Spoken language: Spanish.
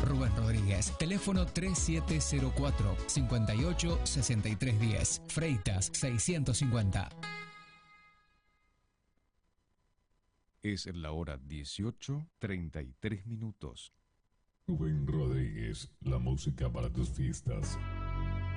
Rubén Rodríguez. Teléfono 3704 58 6310. Freitas 650. Es la hora 18:33 minutos. Rubén Rodríguez, la música para tus fiestas.